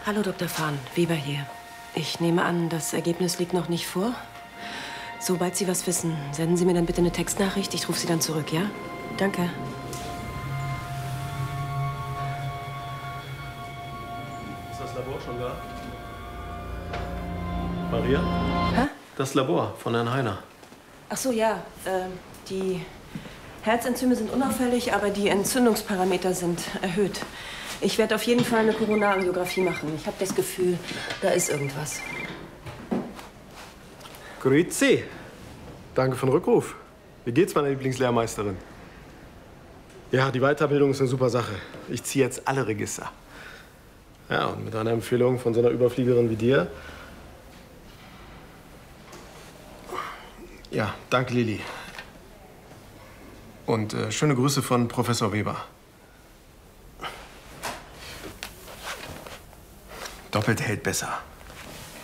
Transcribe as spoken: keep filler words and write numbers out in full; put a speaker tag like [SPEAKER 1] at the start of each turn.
[SPEAKER 1] Hallo, Doktor Fahn. Weber hier. Ich nehme an, das Ergebnis liegt noch nicht vor. Sobald Sie was wissen, senden Sie mir dann bitte eine Textnachricht. Ich rufe Sie dann zurück, ja? Danke.
[SPEAKER 2] Ist das Labor schon da? Maria?
[SPEAKER 1] Hä?
[SPEAKER 2] Das Labor von Herrn Heiner.
[SPEAKER 1] Ach so, ja. Ähm, die Herzenzyme sind unauffällig, aber die Entzündungsparameter sind erhöht. Ich werde auf jeden Fall eine Koronarangiographie machen. Ich habe das Gefühl, da ist irgendwas.
[SPEAKER 2] Grüezi. Danke für den Rückruf. Wie geht's, meine Lieblingslehrmeisterin? Ja, die Weiterbildung ist eine super Sache. Ich ziehe jetzt alle Register. Ja, und mit einer Empfehlung von so einer Überfliegerin wie dir. Ja, danke, Lili. Und äh, schöne Grüße von Professor Weber. Doppelt hält besser.